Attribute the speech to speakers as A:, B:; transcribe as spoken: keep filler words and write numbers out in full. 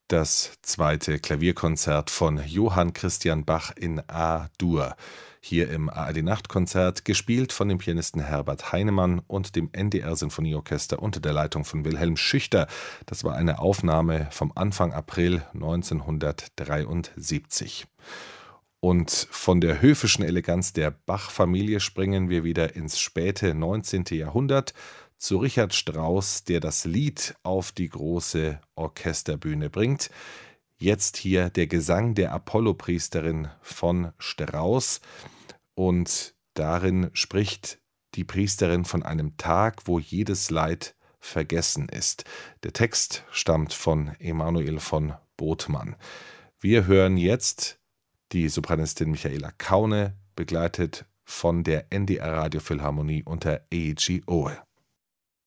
A: Das zweite Klavierkonzert von Johann Christian Bach in A-Dur. Hier im A R D-Nachtkonzert, gespielt von dem Pianisten Herbert Heinemann und dem N D R-Sinfonieorchester unter der Leitung von Wilhelm Schüchter. Das war eine Aufnahme vom Anfang April neunzehnhundertdreiundsiebzig. Und von der höfischen Eleganz der Bach-Familie springen wir wieder ins späte neunzehnte. Jahrhundert zu Richard Strauss, der das Lied auf die große Orchesterbühne bringt. Jetzt hier der Gesang der Apollo-Priesterin von Strauss, und darin spricht die Priesterin von einem Tag, wo jedes Leid vergessen ist. Der Text stammt von Emanuel von Bothmann. Wir hören jetzt die Sopranistin Michaela Kaune, begleitet von der N D R Radiophilharmonie unter A G Owe.